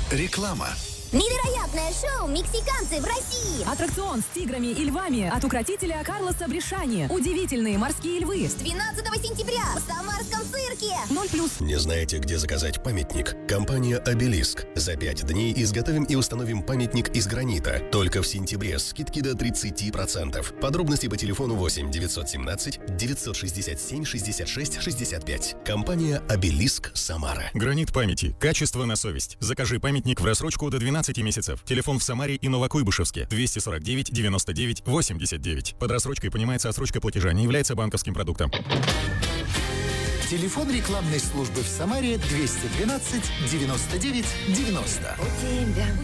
Реклама. Невероятное шоу «Мексиканцы в России». Аттракцион с тиграми и львами от укротителя Карлоса Брешани. Удивительные морские львы. С 12 сентября в Самарском цирке. 0+. Не знаете, где заказать памятник? Компания «Обелиск». За 5 дней изготовим и установим памятник из гранита. Только в сентябре скидки до 30%. Подробности по телефону 8 917 967 66 65. Компания «Обелиск», Самара. Гранит памяти. Качество на совесть. Закажи памятник в рассрочку до 12 месяцев. Телефон в Самаре и Новокуйбышевске. 249 99 89. Под рассрочкой понимается отсрочка платежа, не является банковским продуктом. Телефон рекламной службы в Самаре 212 99 90.